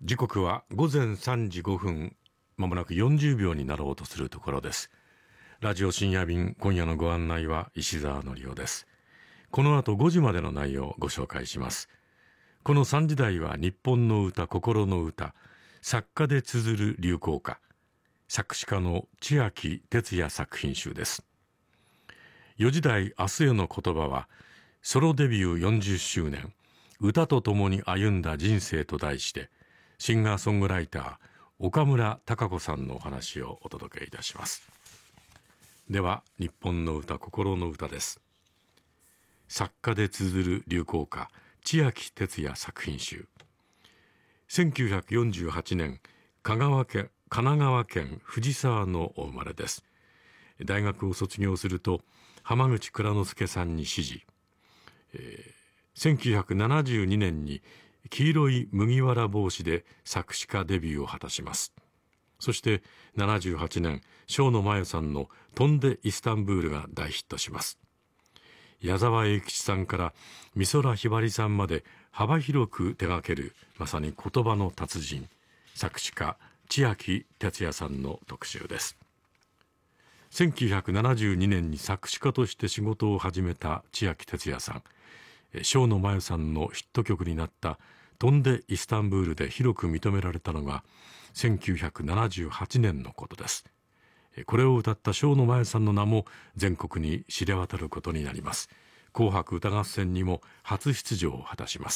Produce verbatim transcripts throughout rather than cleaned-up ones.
時刻は午前さんじごふん、まもなくよんじゅうびょうになろうとするところです。ラジオ深夜便、今夜のご案内は石澤則夫です。この後ごじまでの内容をご紹介します。このさんじ台は日本の歌、心の歌、作家で綴る流行歌、作詞家の千秋哲也作品集です。よじ台、明日への言葉は、ソロデビューよんじゅっしゅうねん、歌とともに歩んだ人生と題して、シンガーソングライター岡村孝子さんのお話をお届けいたします。では日本の歌、心の歌です。作家で綴る流行歌、千秋哲也作品集。せんきゅうひゃくよんじゅうはちねん、香川県神奈川県藤沢のお生まれです。大学を卒業すると浜口蔵之介さんに師事、えー、せんきゅうひゃくななじゅうにねんに黄色い麦わら帽子で作詞家デビューを果たします。そしてななじゅうはちねん、正野真由さんの飛んでイスタンブールが大ヒットします。矢沢永吉さんから美空ひばりさんまで幅広く手掛ける、まさに言葉の達人、作詞家千秋哲也さんの特集です。せんきゅうひゃくななじゅうにねんに作詞家として仕事を始めた千秋哲也さん、正野真由さんのヒット曲になった飛んでイスタンブールで広く認められたのがせんきゅうひゃくななじゅうはちねんのことです。これを歌った正野真由さんの名も全国に知れ渡ることになります。紅白歌合戦にも初出場を果たします。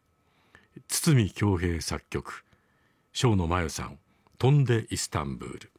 堤恭平作曲、正野真由さん、飛んでイスタンブール。